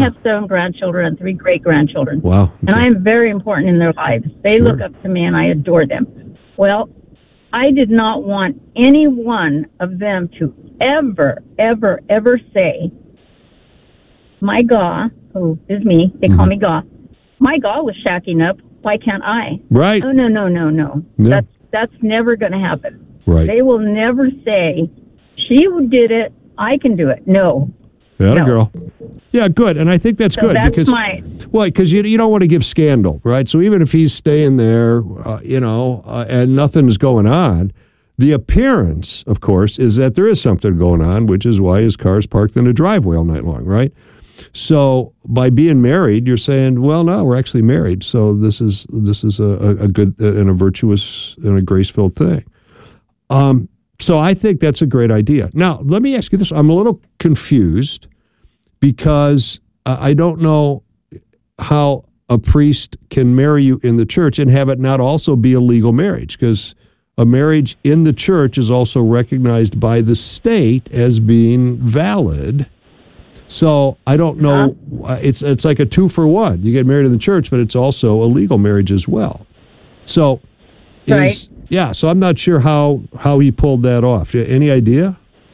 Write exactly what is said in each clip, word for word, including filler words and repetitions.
have seven grandchildren and three great-grandchildren. Wow. Okay. And I am very important in their lives. They Sure. look up to me, and I adore them. Well, I did not want any one of them to ever, ever, ever say, my Gaw, who is me, they mm-hmm. call me Gaw, my Gaw was shacking up, why can't I? Right. Oh, no, no, no, no. Yeah. That's, that's never going to happen. Right. They will never say, she did it, I can do it. No. Yeah, no. girl. Yeah, good. And I think that's so good. That's because, my... Well, because you, you don't want to give scandal, right? So even if he's staying there, uh, you know, uh, and nothing's going on, the appearance, of course, is that there is something going on, which is why his car's parked in the driveway all night long, right? So by being married, you're saying, well, no, we're actually married. So this is this is a, a good and a virtuous and a grace-filled thing. Um, so I think that's a great idea. Now, let me ask you this. I'm a little confused because uh, I don't know how a priest can marry you in the church and have it not also be a legal marriage, because a marriage in the church is also recognized by the state as being valid. So I don't know. Uh, it's it's like a two for one. You get married in the church, but it's also a legal marriage as well. So, is, right. yeah. So I'm not sure how how he pulled that off. Any idea?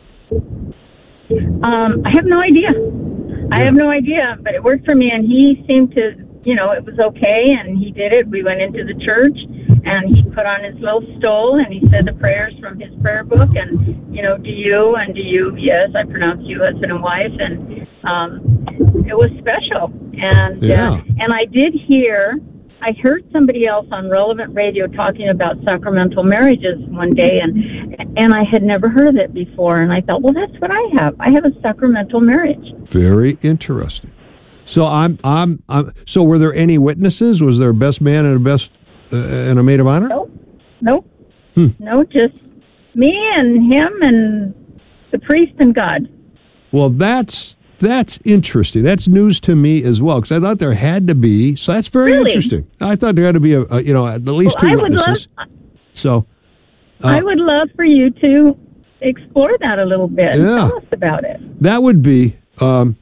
Um, I have no idea. I Yeah. have no idea, but it worked for me, and he seemed to, you know, it was okay, and he did it. We went into the church, and he put on his little stole, and he said the prayers from his prayer book, and, you know, do you, and do you, yes, I pronounce you husband and wife, and um, it was special. And Yeah. uh, and I did hear, I heard somebody else on Relevant Radio talking about sacramental marriages one day, and and I had never heard of it before, and I thought, well, that's what I have. I have a sacramental marriage. Very interesting. So I'm I'm, I'm so were there any witnesses? Was there a best man and a best uh, and a maid of honor? Nope. Nope. Hmm. No, just me and him and the priest and God. Well, that's that's interesting. That's news to me as well, because I thought there had to be. So that's very Really? interesting. I thought there had to be a, a you know at least Well, two I would witnesses. love- so uh, I would love for you to explore that a little bit. And Yeah. tell us about it. that would be. Um,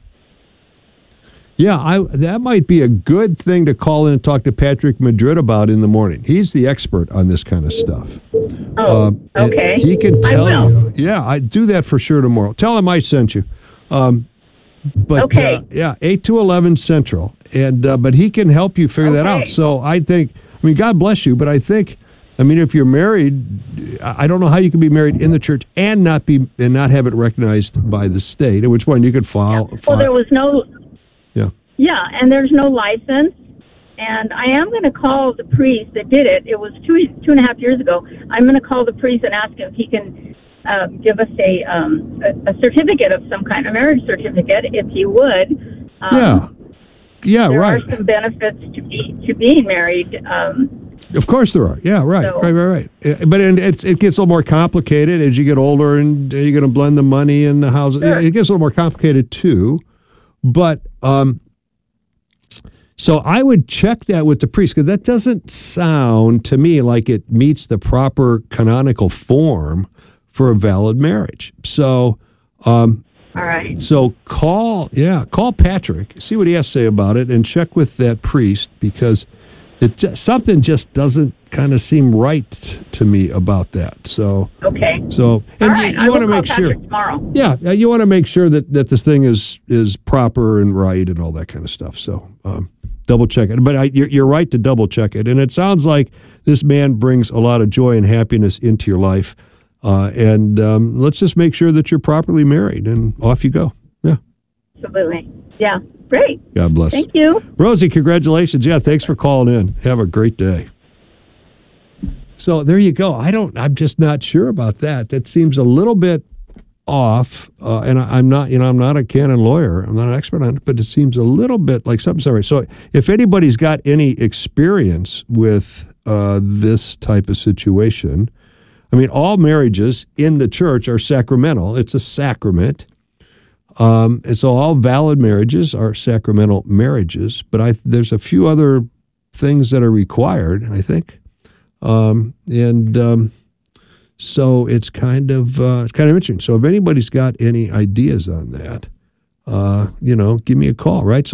yeah, I that might be a good thing to call in and talk to Patrick Madrid about in the morning. He's the expert on this kind of stuff. Oh, Um, and okay. He can I tell will. you. Yeah, I do that for sure tomorrow. Tell him I sent you. Um, but Okay. uh, yeah, eight to eleven Central, and uh, but he can help you figure that out. Okay. So I think, I mean, God bless you, but I think, I mean, if you're married, I I don't know how you can be married in the church and not be and not have it recognized by the state. At which point you could file. Well, file there was no... yeah. Yeah, and there's no license. And I am going to call the priest that did it. It was two two and a half years ago. I'm going to call the priest and ask him if he can uh, give us a, um, a a certificate of some kind, a marriage certificate, if he would. Um, Yeah. Yeah. there Right. are some benefits to be to being married. Um, Of course there are. Yeah, right, So- right, right, right. Uh, But it, it's, it gets a little more complicated as you get older, and you're going to blend the money and the houses. Sure. It gets a little more complicated too. But um, so I would check that with the priest, because that doesn't sound to me like it meets the proper canonical form for a valid marriage. So. Um, all right. So call, yeah, call Patrick, see what he has to say about it, and check with that priest, because it ju- something just doesn't kind of seem right to me about that. So, Okay. so and All right. you, I you will want to call make sure, Patrick tomorrow. yeah, uh, you want to make sure that, that this thing is is proper and right and all that kind of stuff. So, um, double check it. But I, you're, you're right to double check it, and it sounds like this man brings a lot of joy and happiness into your life. Uh, and um, let's just make sure that you're properly married, and off you go. Yeah. Absolutely. Yeah. Great. God bless. Thank you. Rosie, congratulations. Yeah, thanks for calling in. Have a great day. So there you go. I don't, I'm just not sure about that. That seems a little bit off. Uh, and I, I'm not, you know, I'm not a canon lawyer. I'm not an expert on it, but it seems a little bit like something. Sorry. So if anybody's got any experience with uh, this type of situation, I mean, all marriages in the church are sacramental. It's a sacrament. Um, and so all valid marriages are sacramental marriages, but I, there's a few other things that are required, I think. Um, and um, so it's kind of uh, it's kind of interesting. So if anybody's got any ideas on that, uh, you know, give me a call, right? So